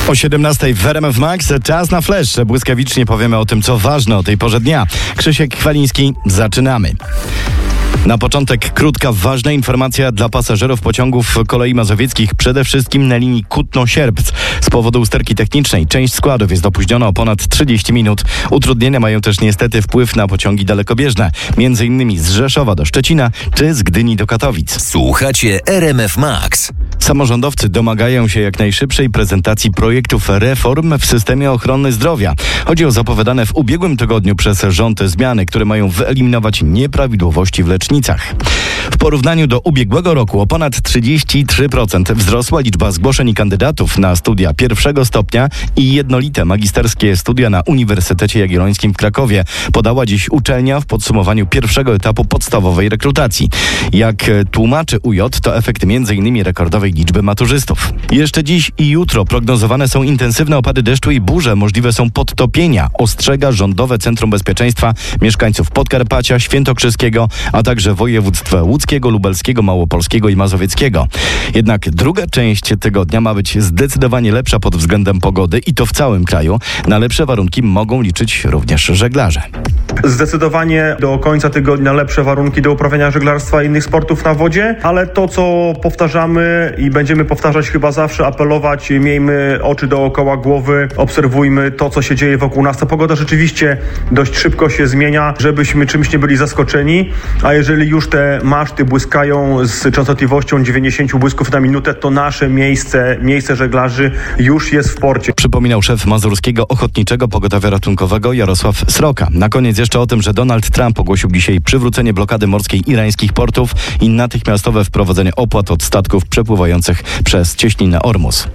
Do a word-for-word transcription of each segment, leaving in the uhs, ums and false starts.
O siedemnastej w R M F Max czas na flash. Błyskawicznie powiemy o tym, co ważne o tej porze dnia. Krzysiek Chwaliński, zaczynamy. Na początek krótka, ważna informacja dla pasażerów pociągów kolei mazowieckich, przede wszystkim na linii Kutno-Sierpc. Z powodu usterki technicznej część składów jest opóźniona o ponad trzydzieści minut. Utrudnienia mają też niestety wpływ na pociągi dalekobieżne, między innymi z Rzeszowa do Szczecina czy z Gdyni do Katowic. Słuchacie R M F Max. Samorządowcy domagają się jak najszybszej prezentacji projektów reform w systemie ochrony zdrowia. Chodzi o zapowiadane w ubiegłym tygodniu przez rząd zmiany, które mają wyeliminować nieprawidłowości w lecznicach. W porównaniu do ubiegłego roku o ponad trzydzieści trzy procent wzrosła liczba zgłoszeń i kandydatów na studia pierwszego stopnia i jednolite magisterskie studia na Uniwersytecie Jagiellońskim w Krakowie, podała dziś uczelnia w podsumowaniu pierwszego etapu podstawowej rekrutacji. Jak tłumaczy U J, to efekt między innymi rekordowej liczby maturzystów. Jeszcze dziś i jutro prognozowane są intensywne opady deszczu i burze, możliwe są podtopienia, ostrzega Rządowe Centrum Bezpieczeństwa mieszkańców Podkarpacia, Świętokrzyskiego, a także województw łódzkiego, lubelskiego, małopolskiego i mazowieckiego. Jednak druga część tygodnia ma być zdecydowanie lepsza pod względem pogody i to w całym kraju. Na lepsze warunki mogą liczyć również żeglarze. Zdecydowanie do końca tygodnia lepsze warunki do uprawiania żeglarstwa i innych sportów na wodzie, ale to, co powtarzamy i będziemy powtarzać chyba zawsze, apelować, miejmy oczy dookoła głowy, obserwujmy to, co się dzieje wokół nas. Ta pogoda rzeczywiście dość szybko się zmienia, żebyśmy czymś nie byli zaskoczeni, a jeżeli już te maszty błyskają z częstotliwością dziewięćdziesiąt błysków na minutę, to nasze miejsce, miejsce żeglarzy już jest w porcie. Przypominał szef Mazurskiego Ochotniczego Pogotowia Ratunkowego Jarosław Sroka. Na koniec jeszcze o tym, że Donald Trump ogłosił dzisiaj przywrócenie blokady morskiej irańskich portów i natychmiastowe wprowadzenie opłat od statków przepływających przez cieśninę Ormus.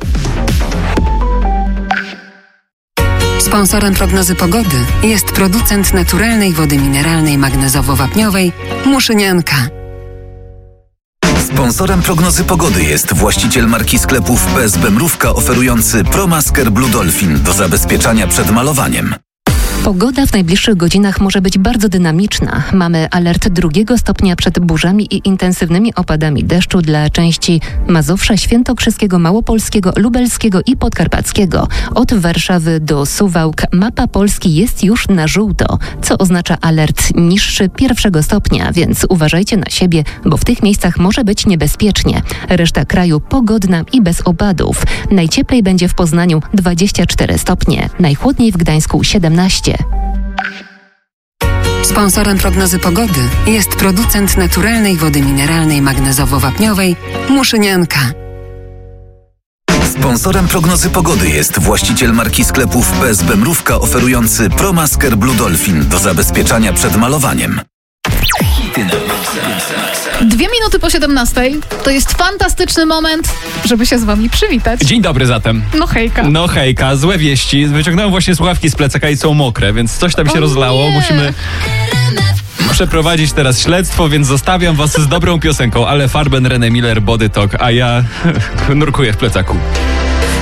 Sponsorem prognozy pogody jest producent naturalnej wody mineralnej magnezowo-wapniowej Muszynianka. Sponsorem prognozy pogody jest właściciel marki sklepów P S B Mrówka oferujący ProMasker Blue Dolphin do zabezpieczania przed malowaniem. Pogoda w najbliższych godzinach może być bardzo dynamiczna. Mamy alert drugiego stopnia przed burzami i intensywnymi opadami deszczu dla części Mazowsza, Świętokrzyskiego, Małopolskiego, Lubelskiego i Podkarpackiego. Od Warszawy do Suwałk mapa Polski jest już na żółto, co oznacza alert niższy pierwszego stopnia, więc uważajcie na siebie, bo w tych miejscach może być niebezpiecznie. Reszta kraju pogodna i bez opadów. Najcieplej będzie w Poznaniu dwadzieścia cztery stopnie, najchłodniej w Gdańsku siedemnaście. Sponsorem prognozy pogody jest producent naturalnej wody mineralnej magnezowo-wapniowej Muszynianka. Sponsorem prognozy pogody jest właściciel marki sklepów P S B Mrówka oferujący ProMasker Blue Dolphin do zabezpieczania przed malowaniem. Dwie minuty po siedemnastej to jest fantastyczny moment, żeby się z wami przywitać. Dzień dobry zatem. No hejka. No hejka, złe wieści. Wyciągnąłem właśnie słuchawki z plecaka i są mokre, więc coś tam się O rozlało. nie. Musimy przeprowadzić teraz śledztwo, więc zostawiam was z dobrą piosenką, ale Farben, René Miller, Body Talk, a ja nurkuję w plecaku.